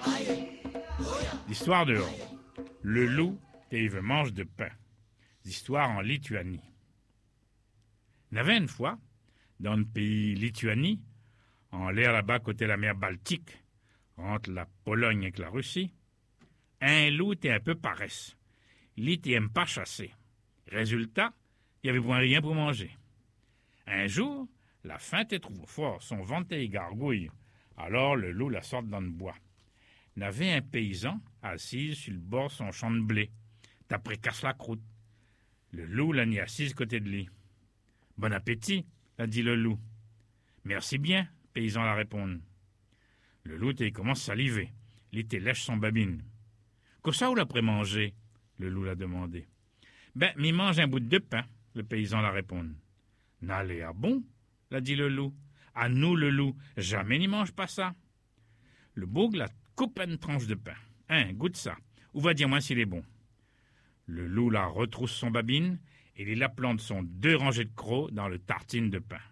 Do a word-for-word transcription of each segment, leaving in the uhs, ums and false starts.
L'histoire de le loup et il mange de pain. L'histoire en Lituanie. Il y avait une fois, dans le pays Lituanie, en l'air là-bas côté la mer Baltique, entre la Pologne et la Russie, un loup était un peu paresse. Il n'aime pas chasser. Résultat, il n'y avait point rien pour manger. Un jour, la faim était trop fort, son ventre y gargouille. Alors le loup la sort dans le bois. Il y avait un paysan assis sur le bord de son champ de blé. D'après casse la croûte. Le loup l'a mis assise côté de lui. « Bon appétit », a dit le loup. « Merci bien », le paysan la répond. Le loup il commence à saliver. Il était lèche son babine. « Qu'est-ce ça ou l'après manger ?» le loup l'a demandé. « Ben, m'y mange un bout de pain », le paysan la répond. « N'allez à bon », l'a dit le loup. « À nous, le loup, jamais n'y mange pas ça. » Le bourg la coupe une tranche de pain. « Hein, goûte ça, ou va dire moi s'il est bon. » Le loup la retrousse son babine et il la plante son deux rangées de crocs dans le tartine de pain.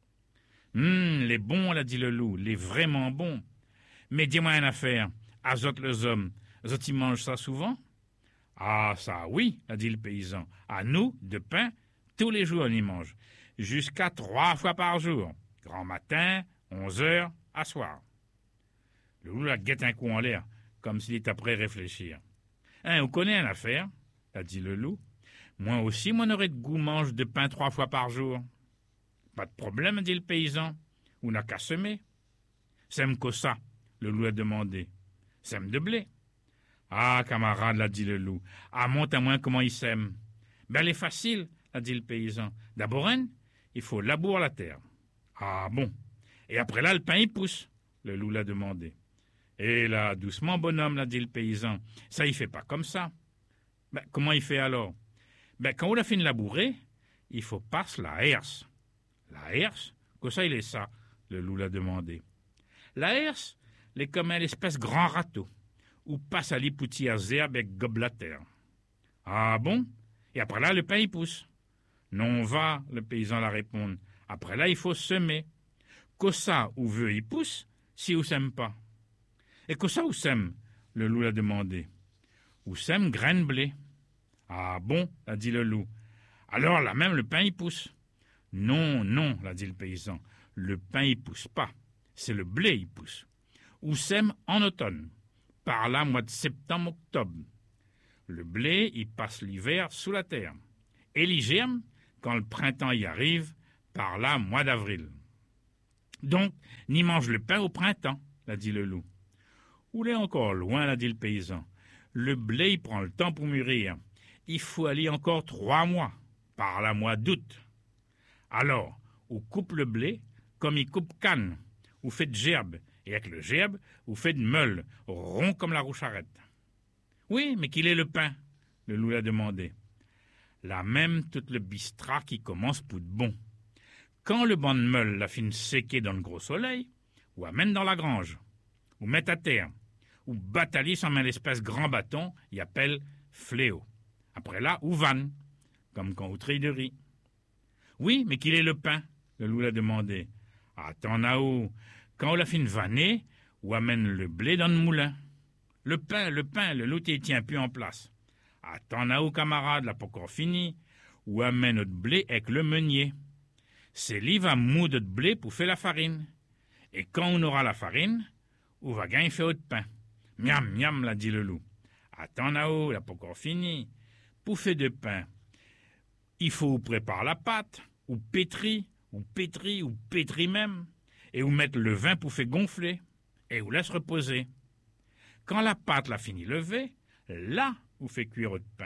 Hum, les bons, l'a dit le loup, les vraiment bons. Mais dis-moi une affaire, azot les hommes, azot ils mangent ça souvent? Ah, ça oui, l'a dit le paysan. À nous, de pain, tous les jours on y mange, jusqu'à trois fois par jour. Grand matin, onze heures, à soir. Le loup la guette un coup en l'air, comme s'il était après réfléchir. Hein, vous connaissez une affaire? A dit le loup. Moi aussi, mon aurait de goût mange de pain trois fois par jour. Pas de problème, dit le paysan. Ou n'a qu'à semer. Sème que ça, le loup a demandé. Sème de blé. Ah, camarade, l'a dit le loup. Ah, monte à moi comment il sème. Ben, elle est facile, a dit le paysan. D'abord, il faut labourer la terre. Ah, bon. Et après là, le pain, il pousse, le loup l'a demandé. Et là, doucement, bonhomme, l'a dit le paysan. Ça, il fait pas comme ça. Ben, comment il fait alors? Ben, quand on a fini de labourer, il faut passer la herse. La herse? Que ça, il est ça? Le loup l'a demandé. La herse, elle est comme une espèce grand râteau, où passe à l'ipouti à zerbe avec gobe la terre. Ah bon? Et après là, le pain, il pousse. Non, va, le paysan la répond. Après là, il faut semer. Que ça, où veut, il pousse, si ou sème pas. Et que ça, où sème? Le loup l'a demandé. Où sème graine blé. Ah bon, a dit le loup. Alors là même le pain y pousse. Non, non, l'a dit le paysan. Le pain y pousse pas. C'est le blé y pousse. Où sème en automne. Par là, mois de septembre-octobre. Le blé, il passe l'hiver sous la terre. Et il germe quand le printemps y arrive, par là, mois d'avril. Donc, n'y mange le pain au printemps, l'a dit le loup. Où l'est encore loin, l'a dit le paysan. Le blé, il prend le temps pour mûrir. Il faut aller encore trois mois, par la mois d'août. Alors, on coupe le blé comme il coupe canne, ou fait de gerbe, et avec le gerbe, ou fait de meule, rond comme la roucharette. Oui, mais qu'il est le pain, le loup l'a demandé. La même toute le bistrat qui commence pour de bon. Quand le banc de meule la fin séquer dans le gros soleil, ou amène dans la grange, ou met à terre, ou bataille sans main l'espèce grand bâton, y appelle fléau. Après là, ou vanne, comme quand on trille de riz. Oui, mais qu'il est le pain, le loup l'a demandé. Attends, Nao, quand on l'a fin vanner, ou amène le blé dans le moulin. Le pain, le pain, le loup, il tient plus en place. Attends, Nao, camarade, l'a pas encore fini, ou amène notre blé avec le meunier. C'est lui va moudre de blé pour faire la farine. Et quand on aura la farine, on va gagner faire autre pain. Miam, miam, l'a dit le loup. Attends, Nao, l'a pas encore fini. Pour faire de pain, il faut préparer la pâte, ou pétrir, ou pétrir, ou pétrir même, et ou mettre le vin pour faire gonfler, et ou laisse reposer. Quand la pâte l'a fini levée, là, vous fait cuire votre pain.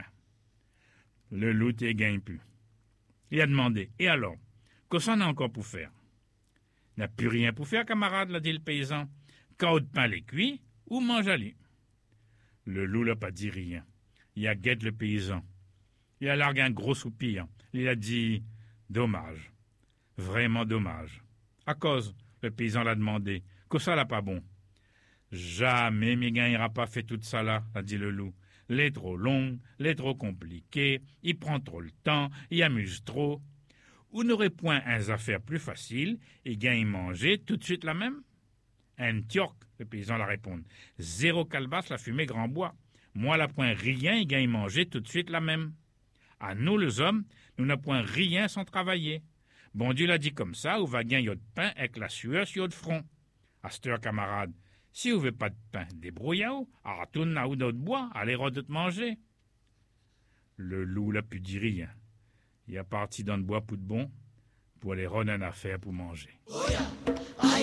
Le loup ne gagne plus. Il a demandé, et alors, qu'est-ce qu'on a encore pour faire? N'a plus rien pour faire, camarade, l'a dit le paysan. Quand votre pain est cuit, ou mange à lui. Le loup n'a pas dit rien. Il a guette le paysan. Il a largué un gros soupir. Il a dit « Dommage. Vraiment dommage. » À cause, le paysan l'a demandé. « Que ça là pas bon? »« Jamais m'y gagnera pas fait tout ça là, » a dit le loup. « L'est trop long, l'est trop compliqué, il prend trop le temps, il amuse trop. Vous n'aurez point un affaire plus facile et gagne manger tout de suite la même? » Antioch, le paysan la répond. Zéro calebasse, la fumée grand bois. Moi, la point rien, il gagne manger tout de suite la même. À nous, les hommes, nous n'a point rien sans travailler. Bon Dieu l'a dit comme ça, ou va gagner de pain avec la sueur sur de front. À cette heure, camarade, si vous n'avez pas de pain, débrouillez-vous, à retourner à ou d'autre bois, allez de manger. Le loup l'a pu dire rien. Il est parti dans le bois pour de bon, pour aller rendre une affaire pour manger. Oh yeah.